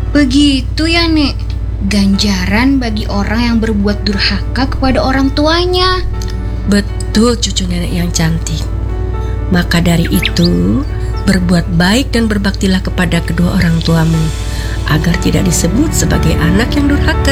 Begitu ya, Nek. Ganjaran bagi orang yang berbuat durhaka kepada orang tuanya. Betul cucu nenek yang cantik. Maka dari itu, berbuat baik dan berbaktilah kepada kedua orang tuamu, agar tidak disebut sebagai anak yang durhaka.